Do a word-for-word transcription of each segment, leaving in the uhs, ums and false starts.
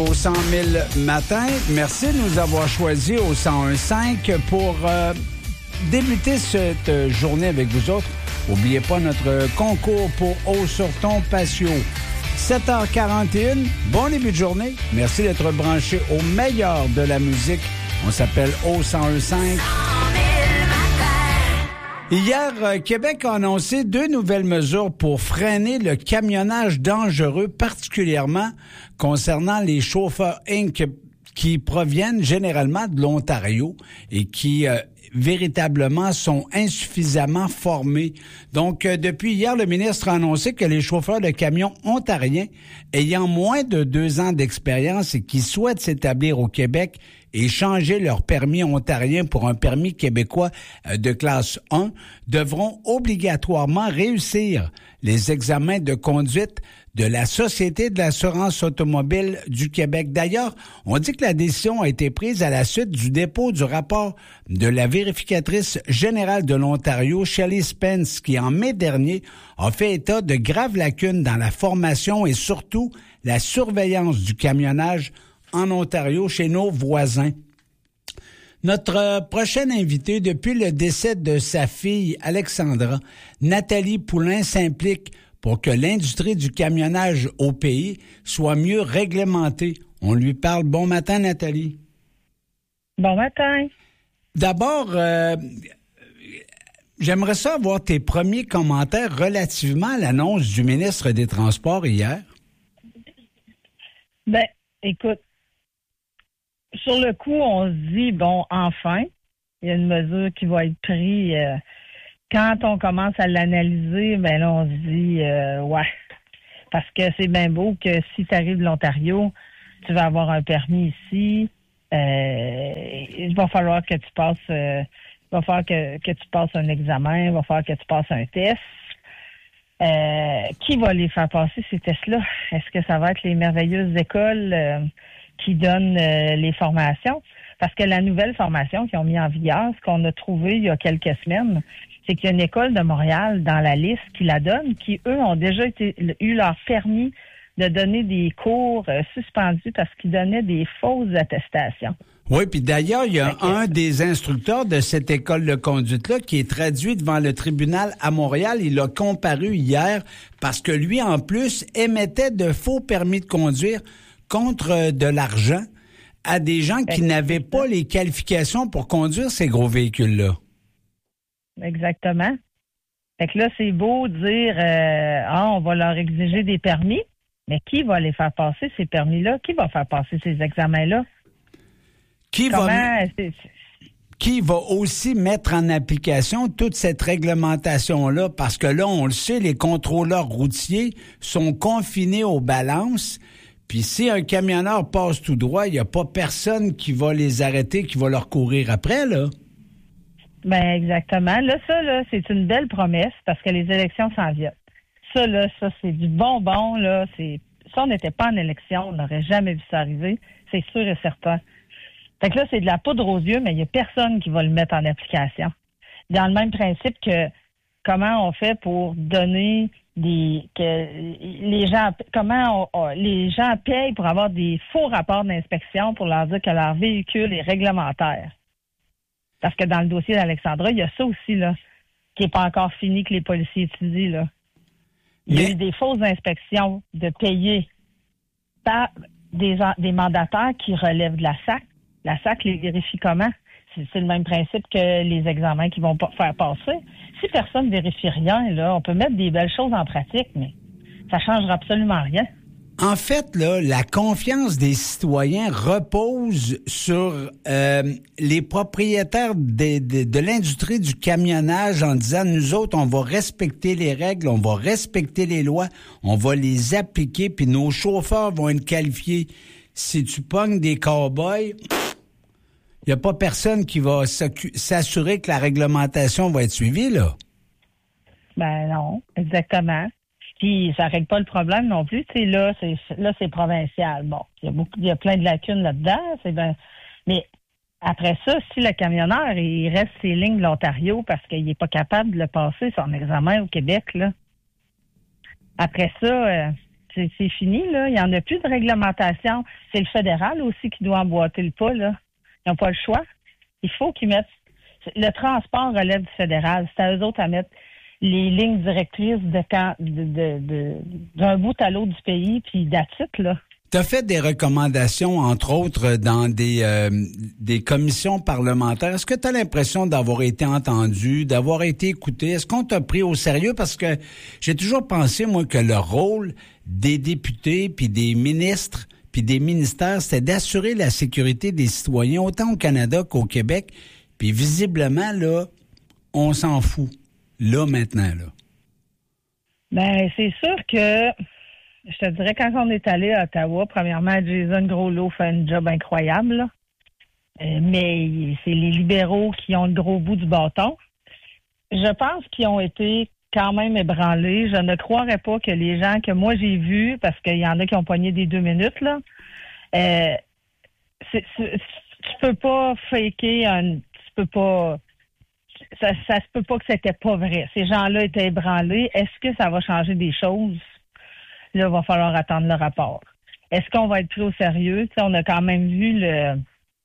Au cent mille matin, merci de nous avoir choisis au cent un virgule cinq pour euh, débuter cette journée avec vous autres. N'oubliez pas notre concours pour Haut sur ton patio. sept heures quarante et une, bon début de journée. Merci d'être branché au meilleur de la musique. On s'appelle Au cent un virgule cinq. Hier, Québec a annoncé deux nouvelles mesures pour freiner le camionnage dangereux, particulièrement concernant les chauffeurs incorporés qui proviennent généralement de l'Ontario et qui euh, véritablement sont insuffisamment formés. Donc, euh, depuis hier, le ministre a annoncé que les chauffeurs de camions ontariens ayant moins de deux ans d'expérience et qui souhaitent s'établir au Québec et changer leur permis ontarien pour un permis québécois de classe un devront obligatoirement réussir les examens de conduite de la Société de l'assurance automobile du Québec. D'ailleurs, on dit que la décision a été prise à la suite du dépôt du rapport de la vérificatrice générale de l'Ontario, Shelley Spence, qui en mai dernier a fait état de graves lacunes dans la formation et surtout la surveillance du camionnage en Ontario chez nos voisins. Notre prochaine invitée, depuis le décès de sa fille Alexandra, Nathalie Poulain s'implique pour que l'industrie du camionnage au pays soit mieux réglementée. On lui parle. Bon matin, Nathalie. Bon matin. D'abord, euh, j'aimerais ça avoir tes premiers commentaires relativement à l'annonce du ministre des Transports hier. Ben, écoute, sur le coup, on se dit, bon, enfin, il y a une mesure qui va être prise. Euh, quand on commence à l'analyser, ben là, on se dit, euh, ouais, parce que c'est bien beau que si tu arrives de l'Ontario, tu vas avoir un permis ici, euh, il va falloir que tu passes, euh, il va falloir que, que tu passes un examen, il va falloir que tu passes un test. Euh, qui va les faire passer, ces tests-là? Est-ce que ça va être les merveilleuses écoles euh, qui donnent euh, les formations? Parce que la nouvelle formation qu'ils ont mis en vigueur, ce qu'on a trouvé il y a quelques semaines, c'est qu'il y a une école de Montréal dans la liste qui la donne, qui, eux, ont déjà été, eu leur permis de donner des cours euh, suspendus parce qu'ils donnaient des fausses attestations. Oui, puis d'ailleurs, il y a okay. un des instructeurs de cette école de conduite-là qui est traduit devant le tribunal à Montréal. Il a comparu hier parce que lui, en plus, émettait de faux permis de conduire contre de l'argent à des gens qui n'avaient pas les qualifications pour conduire ces gros véhicules-là. Exactement. Fait que là, c'est beau dire euh, ah, on va leur exiger des permis, mais qui va les faire passer, ces permis-là? Qui va faire passer ces examens-là? Qui Comment, va, c'est, qui va aussi mettre en application toute cette réglementation-là? Parce que là, on le sait, les contrôleurs routiers sont confinés aux balances. Puis si un camionneur passe tout droit, il n'y a pas personne qui va les arrêter, qui va leur courir après, là. Ben exactement. Là, ça, là, c'est une belle promesse parce que les élections s'en viennent. Ça, là, ça, c'est du bonbon, là. C'est, si on n'était pas en élection, on n'aurait jamais vu ça arriver. C'est sûr et certain. Fait que là, c'est de la poudre aux yeux, mais il n'y a personne qui va le mettre en application. Dans le même principe que comment on fait pour donner des que les gens comment on, les gens payent pour avoir des faux rapports d'inspection pour leur dire que leur véhicule est réglementaire. Parce que dans le dossier d'Alexandra, il y a ça aussi, là, qui n'est pas encore fini que les policiers étudient, là. Il y a eu des fausses inspections de payer par des, des mandataires qui relèvent de la S A C. La S A C les vérifie comment? C'est, c'est le même principe que les examens qu'ils vont pas faire passer. Si personne ne vérifie rien, là, on peut mettre des belles choses en pratique, mais ça ne changera absolument rien. En fait, là, la confiance des citoyens repose sur euh, les propriétaires de, de, de l'industrie du camionnage en disant, nous autres, on va respecter les règles, on va respecter les lois, on va les appliquer, puis nos chauffeurs vont être qualifiés. Si tu pognes des cow-boys, il n'y a pas personne qui va s'assurer que la réglementation va être suivie, là. Ben non, exactement. Puis ça règle pas le problème non plus. Tu sais, là, c'est là, c'est provincial. Bon, il y a beaucoup, il y a plein de lacunes là-dedans. C'est ben, mais après ça, si le camionneur il reste ses lignes de l'Ontario parce qu'il n'est pas capable de le passer son examen au Québec, là. Après ça, euh, c'est, c'est fini, là. Il n'y en a plus de réglementation. C'est le fédéral aussi qui doit emboîter le pas, là. Ils n'ont pas le choix. Il faut qu'ils mettent... Le transport relève du fédéral. C'est à eux autres à mettre les lignes directrices de quand, de, de, de, d'un bout à l'autre du pays, puis d'attitude, là. Tu as fait des recommandations, entre autres, dans des euh, des commissions parlementaires. Est-ce que tu as l'impression d'avoir été entendu, d'avoir été écouté? Est-ce qu'on t'a pris au sérieux? Parce que j'ai toujours pensé, moi, que le rôle des députés, puis des ministres, puis des ministères, c'était d'assurer la sécurité des citoyens, autant au Canada qu'au Québec. Puis visiblement, là, on s'en fout. Là, maintenant, là. Ben, c'est sûr que... Je te dirais, quand on est allé à Ottawa, premièrement, Jason Groslot fait un job incroyable, là. Euh, mais c'est les libéraux qui ont le gros bout du bâton. Je pense qu'ils ont été quand même ébranlés. Je ne croirais pas que les gens que moi j'ai vus, parce qu'il y en a qui ont pogné des deux minutes, là, euh, c'est, c'est, tu peux pas faker un... Tu peux pas... Ça, ça se peut pas que c'était pas vrai. Ces gens-là étaient ébranlés. Est-ce que ça va changer des choses? Là, il va falloir attendre le rapport. Est-ce qu'on va être pris au sérieux? Tu sais, on a quand même vu le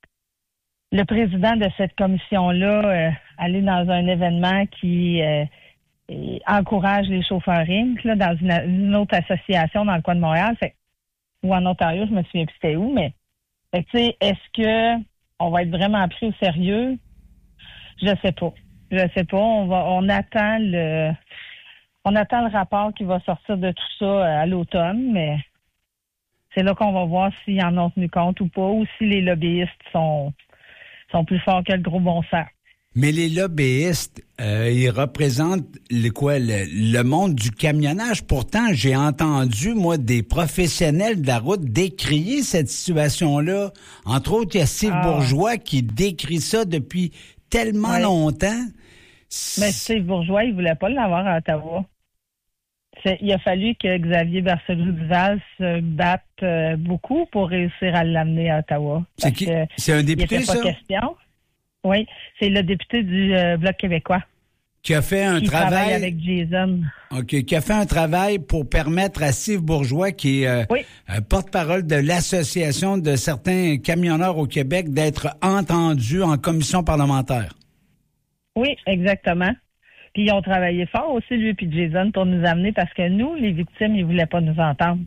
le président de cette commission-là euh, aller dans un événement qui euh, encourage les chauffeurs Inc là, dans une, une autre association dans le coin de Montréal, fait, ou en Ontario, je me souviens plus c'était où, mais fait, tu sais, est-ce que on va être vraiment pris au sérieux? Je sais pas. Je sais pas. On va, on attend le On attend le rapport qui va sortir de tout ça à l'automne, mais c'est là qu'on va voir s'ils en ont tenu compte ou pas, ou si les lobbyistes sont, sont plus forts que le gros bon sens. Mais les lobbyistes, euh, ils représentent le quoi, le, le monde du camionnage. Pourtant, j'ai entendu, moi, des professionnels de la route décrier cette situation-là. Entre autres, il y a Steve ah. Bourgeois qui décrit ça depuis tellement ouais. longtemps. Mais Steve Bourgeois, il voulait pas l'avoir à Ottawa. C'est, il a fallu que Xavier Bercelot-Duval se batte euh, beaucoup pour réussir à l'amener à Ottawa. C'est qui? C'est un député, ça? Il n'était pas question. Oui, c'est le député du euh, Bloc québécois. Qui a fait un qui travail... travaille avec Jason. OK, qui a fait un travail pour permettre à Steve Bourgeois, qui est euh, oui. euh, porte-parole de l'Association de certains camionneurs au Québec, d'être entendu en commission parlementaire. Oui, exactement. Puis ils ont travaillé fort aussi, lui et Jason, pour nous amener, parce que nous, les victimes, ils voulaient pas nous entendre.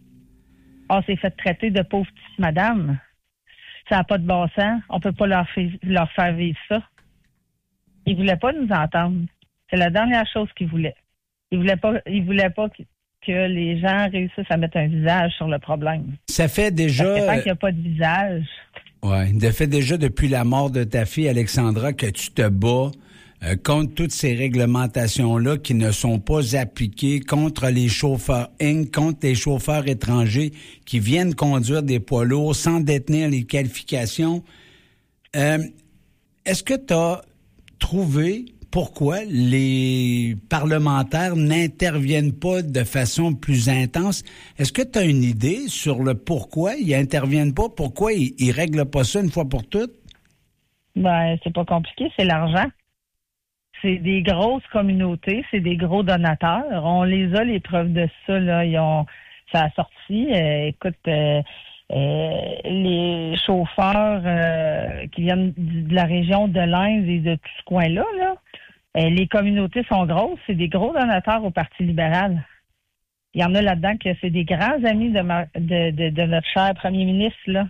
On s'est fait traiter de pauvres petites madames. Ça n'a pas de bon sens. On peut pas leur, faire, leur faire vivre ça. Ils voulaient pas nous entendre. C'est la dernière chose qu'ils voulaient. Ils voulaient pas, ils voulaient pas que, que les gens réussissent à mettre un visage sur le problème. Ça fait déjà... Parce que tant qu'il n'y a pas de visage... Oui, ça fait déjà depuis la mort de ta fille, Alexandra, que tu te bats euh, contre toutes ces réglementations-là qui ne sont pas appliquées, contre les chauffeurs Inc, contre les chauffeurs étrangers qui viennent conduire des poids lourds sans détenir les qualifications. Euh, est-ce que tu as trouvé pourquoi les parlementaires n'interviennent pas de façon plus intense? Est-ce que tu as une idée sur le pourquoi ils interviennent pas? Pourquoi ils, ils règlent pas ça une fois pour toutes? Ben, c'est pas compliqué, c'est l'argent. C'est des grosses communautés, c'est des gros donateurs. On les a, les preuves de ça, là. Ils ont, ça a sorti. Euh, écoute, euh, euh, les chauffeurs euh, qui viennent de la région de l'Inde et de tout ce coin-là, là, euh, les communautés sont grosses. C'est des gros donateurs au Parti libéral. Il y en a là-dedans que c'est des grands amis de, ma, de, de, de notre cher premier ministre, là.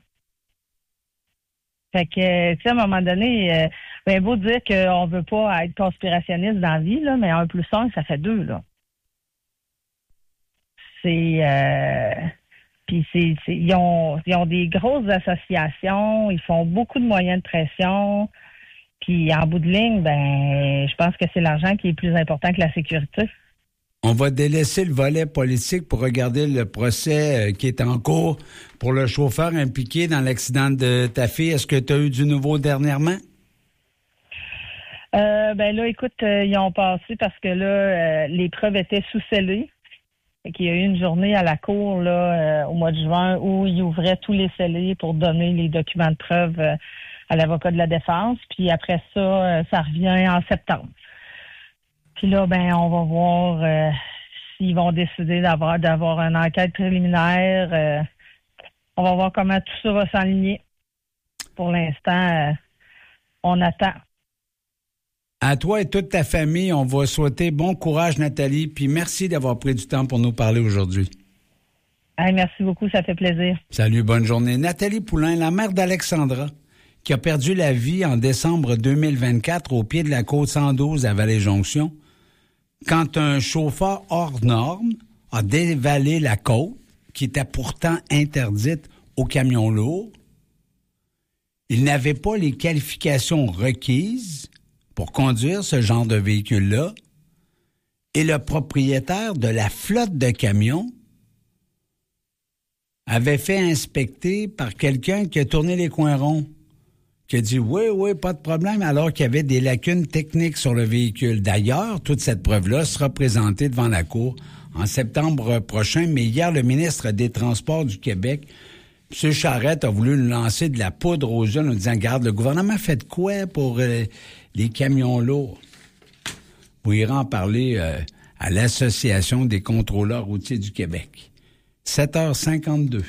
Fait que, tu sais, à un moment donné, euh, ben, beau dire qu'on veut pas être conspirationniste dans la vie, là, mais un plus un, ça fait deux, là. C'est, euh, puis c'est, c'est, ils ont, ils ont des grosses associations, ils font beaucoup de moyens de pression, puis en bout de ligne, ben, je pense que c'est l'argent qui est plus important que la sécurité. On va délaisser le volet politique pour regarder le procès qui est en cours pour le chauffeur impliqué dans l'accident de ta fille. Est-ce que tu as eu du nouveau dernièrement? Euh, ben là, écoute, euh, ils ont passé parce que là, euh, les preuves étaient sous-scellées. Fait qu'il y a eu une journée à la cour là, euh, au mois de juin où ils ouvraient tous les scellés pour donner les documents de preuve euh, à l'avocat de la défense. Puis après ça, euh, ça revient en septembre. Puis là, ben, on va voir euh, s'ils vont décider d'avoir d'avoir une enquête préliminaire. Euh, on va voir comment tout ça va s'aligner. Pour l'instant, euh, on attend. À toi et toute ta famille, on va souhaiter bon courage, Nathalie, puis merci d'avoir pris du temps pour nous parler aujourd'hui. Hey, merci beaucoup, ça fait plaisir. Salut, bonne journée. Nathalie Poulain, la mère d'Alexandra, qui a perdu la vie en décembre deux mille vingt-quatre au pied de la côte cent douze à Vallée-Jonction, quand un chauffeur hors norme a dévalé la côte, qui était pourtant interdite aux camions lourds. Il n'avait pas les qualifications requises pour conduire ce genre de véhicule-là, et le propriétaire de la flotte de camions avait fait inspecter par quelqu'un qui a tourné les coins ronds, qui a dit « oui, oui, pas de problème », alors qu'il y avait des lacunes techniques sur le véhicule. D'ailleurs, toute cette preuve-là sera présentée devant la Cour en septembre prochain, mais hier, le ministre des Transports du Québec, M. Charette, a voulu nous lancer de la poudre aux yeux en nous disant « Regarde, le gouvernement fait de quoi pour euh, les camions lourds? » Vous irez en parler euh, à l'Association des contrôleurs routiers du Québec. sept heures cinquante-deux.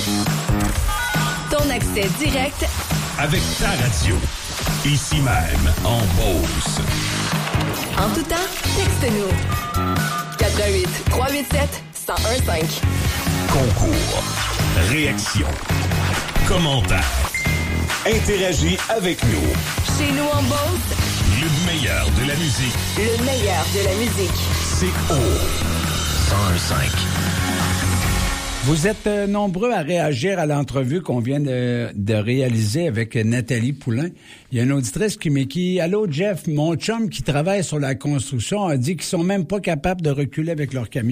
Ton accès direct avec ta radio. Ici même, en Beauce. En tout temps, texte-nous. quatre un huit, trois huit sept, un zéro un cinq. Concours. Réaction. Commentaire. Interagis avec nous. Chez nous en Beauce. Le meilleur de la musique. Le meilleur de la musique. C'est au cent un cinq. Vous êtes euh, nombreux à réagir à l'entrevue qu'on vient de, de réaliser avec Nathalie Poulain. Il y a une auditrice qui m'écrit « Allô, Jeff, mon chum qui travaille sur la construction a dit qu'ils sont même pas capables de reculer avec leur camion. »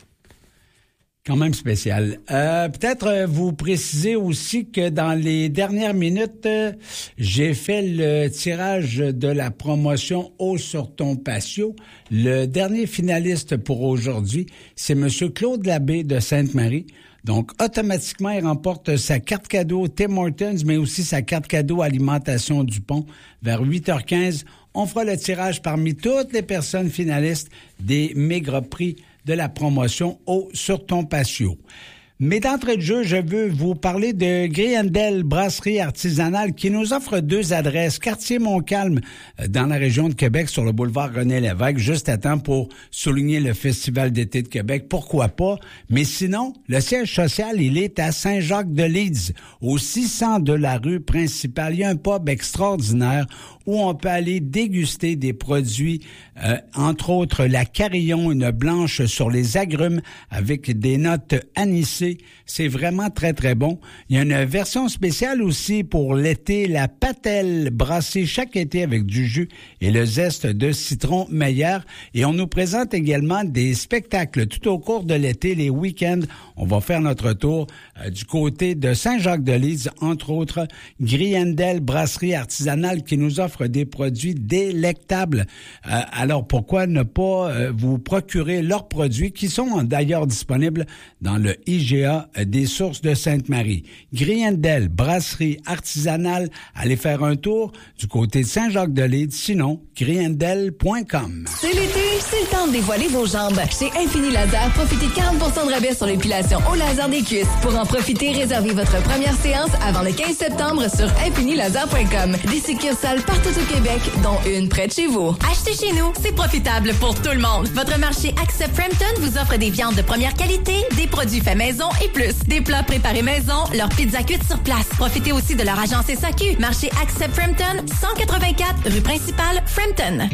Quand même spécial. Euh, peut-être euh, vous préciser aussi que dans les dernières minutes, euh, j'ai fait le tirage de la promotion Haut sur ton patio. Le dernier finaliste pour aujourd'hui, c'est Monsieur Claude Labbé de Sainte-Marie. Donc, automatiquement, il remporte sa carte cadeau Tim Hortons, mais aussi sa carte cadeau Alimentation Dupont. Vers huit heures quinze, on fera le tirage parmi toutes les personnes finalistes des méga prix de la promotion Haut sur ton patio. Mais d'entrée de jeu, je veux vous parler de Griendel Brasserie Artisanale qui nous offre deux adresses. Quartier Montcalm, dans la région de Québec, sur le boulevard René-Lévesque, juste à temps pour souligner le Festival d'été de Québec. Pourquoi pas? Mais sinon, le siège social, il est à Saint-Jacques-de-Leeds, au six cents de la rue principale. Il y a un pub extraordinaire où on peut aller déguster des produits, euh, entre autres la Carillon, une blanche sur les agrumes avec des notes anisées. C'est vraiment très, très bon. Il y a une version spéciale aussi pour l'été, la Patelle, brassée chaque été avec du jus et le zeste de citron meilleur. Et on nous présente également des spectacles tout au cours de l'été, les week-ends. On va faire notre tour euh, du côté de Saint-Jacques-de-Leeds, entre autres, Griendel Brasserie Artisanale qui nous offre des produits délectables. Euh, alors, pourquoi ne pas euh, vous procurer leurs produits qui sont d'ailleurs disponibles dans le I G A des Sources de Sainte-Marie. Griendel, brasserie artisanale, allez faire un tour du côté de Saint-Jacques-de-Leeds, sinon griendel point com. C'est l'été, c'est le temps de dévoiler vos jambes. Chez Infini Laser, profitez de quarante pour cent de rabais sur l'épilation au laser des cuisses. Pour en profiter, réservez votre première séance avant le quinze septembre sur infini laser point com. Des succursales partout au Québec, dont une près de chez vous. Achetez chez nous, c'est profitable pour tout le monde. Votre marché Accept Frampton vous offre des viandes de première qualité, des produits faits maison et plus. Des plats préparés maison, leur pizza cuite sur place. Profitez aussi de leur agence S A Q. Marché Accept Frampton, cent quatre-vingt-quatre, rue principale, Frampton.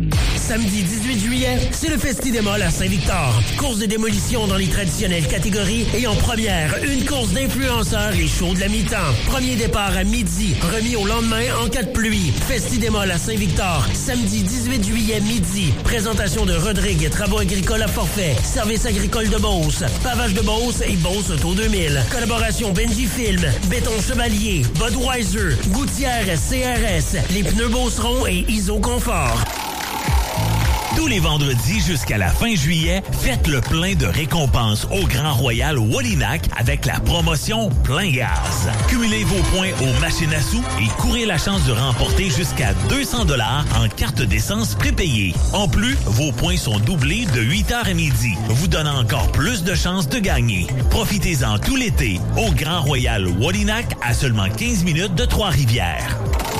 Samedi dix-huit juillet, c'est le Festi-Démol à Saint-Victor. Course de démolition dans les traditionnelles catégories et en première, une course d'influenceurs et show de la mi-temps. Premier départ à midi, remis au lendemain en cas de pluie. Festi-Démol à Saint-Victor, samedi dix-huit juillet midi. Présentation de Rodrigue, travaux agricoles à forfait, service agricole de Beauce, pavage de Beauce et Beauce Auto deux mille. Collaboration Benji Film, Béton Chevalier, Budweiser, Gouttière C R S, les pneus Beauceron et Iso Confort. Tous les vendredis jusqu'à la fin juillet, faites le plein de récompenses au Grand Royal Wallinac avec la promotion Plein Gaz. Cumulez vos points aux machines à sous et courez la chance de remporter jusqu'à deux cents dollars en carte d'essence prépayée. En plus, vos points sont doublés de huit heures à midi, vous donnant encore plus de chances de gagner. Profitez-en tout l'été au Grand Royal Wallinac à seulement quinze minutes de Trois-Rivières.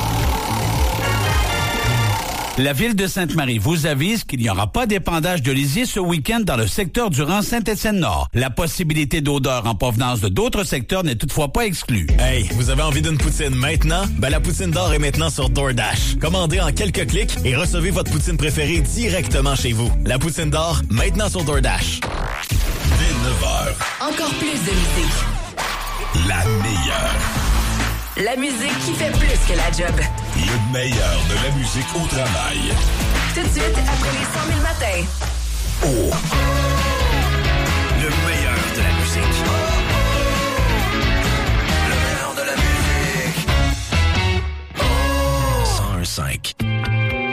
La Ville de Sainte-Marie vous avise qu'il n'y aura pas d'épandage de lisier ce week-end dans le secteur du rang Saint-Étienne-Nord. La possibilité d'odeur en provenance de d'autres secteurs n'est toutefois pas exclue. Hey, vous avez envie d'une poutine maintenant? Ben la poutine d'or est maintenant sur DoorDash. Commandez en quelques clics et recevez votre poutine préférée directement chez vous. La poutine d'or, maintenant sur DoorDash. Dès neuf heures. Encore plus de musique. La meilleure. La musique qui fait plus que la job. Le meilleur de la musique au travail. Tout de suite, après les cent mille matins. Oh.